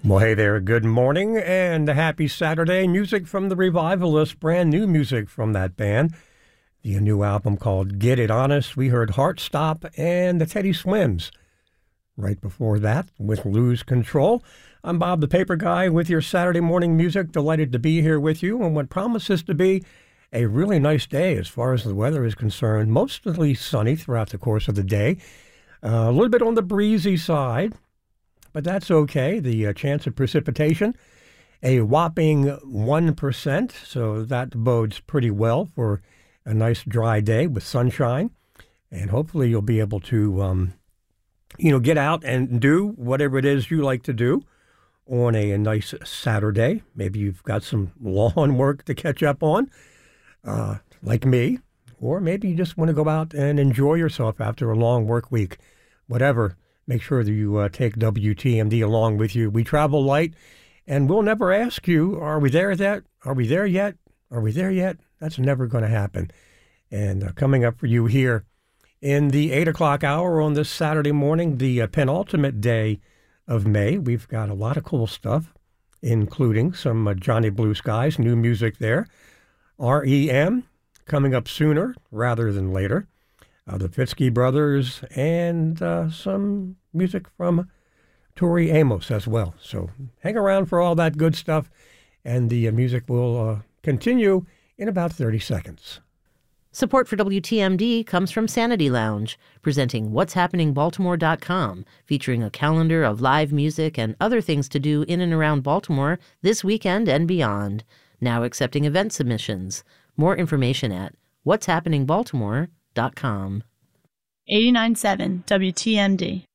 Well, hey there, good morning and a happy Saturday. Music from the Revivalists, brand new music from that band. The new album called Get It Honest. We heard Heart Stop and the Teddy Swims. Right before that, with Lose Control. I'm Bob the Paper Guy with your Saturday morning music. Delighted to be here with you on what promises to be a really nice day as far as the weather is concerned. Mostly sunny throughout the course of the day. A little bit on the breezy side, but that's okay. The chance of precipitation, a whopping 1%, so that bodes pretty well for a nice dry day with sunshine. And hopefully you'll be able to, get out and do whatever it is you like to do on a nice Saturday. Maybe you've got some lawn work to catch up on, like me, or maybe you just want to go out and enjoy yourself after a long work week. Whatever, make sure that you take WTMD along with you. We travel light, and we'll never ask you, are we there yet? Are we there yet? Are we there yet? That's never going to happen. And coming up for you here in the 8 o'clock hour on this Saturday morning, the penultimate day of May, we've got a lot of cool stuff, including some Johnny Blue Skies, new music there. REM coming up sooner rather than later. The Fitzky Brothers, and some music from Tori Amos as well. So hang around for all that good stuff, and the music will continue in about 30 seconds. Support for WTMD comes from Sanity Lounge, presenting what'shappeningbaltimore.com, featuring a calendar of live music and other things to do in and around Baltimore this weekend and beyond. Now accepting event submissions. More information at what'shappeningbaltimore.com. 89.7 WTMD.